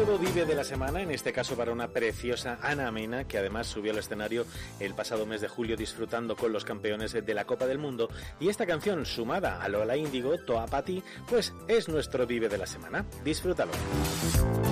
nuevo Vive de la semana, en este caso para una preciosa Ana Mena, que además subió al escenario el pasado mes de julio disfrutando con los campeones de la Copa del Mundo, y esta canción sumada a Lola Índigo, Toa Pati, pues es nuestro Vive de la semana. Disfrútalo.